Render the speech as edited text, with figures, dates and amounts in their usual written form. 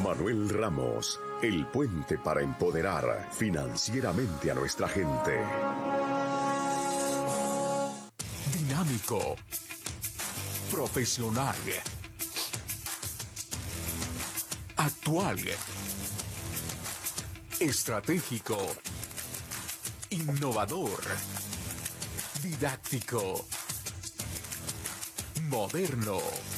Manuel Ramos, el puente para empoderar financieramente a nuestra gente. Dinámico, profesional, actual, estratégico, innovador, didáctico, moderno.